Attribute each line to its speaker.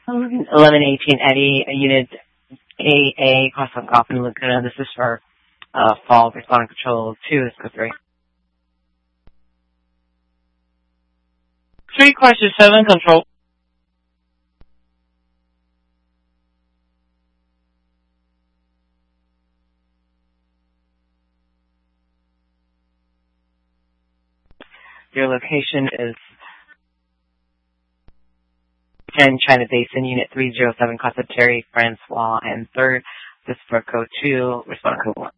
Speaker 1: 1118 Eddie, Unit AA, Crosswalk Golf in Laguna. This is for fall responding control 2. Let's go 3.
Speaker 2: 3 question 7 control.
Speaker 1: Your location is 10 China Basin, Unit 307, Casa Terry, Francois, and 3rd. This is for code 2, respond code 1.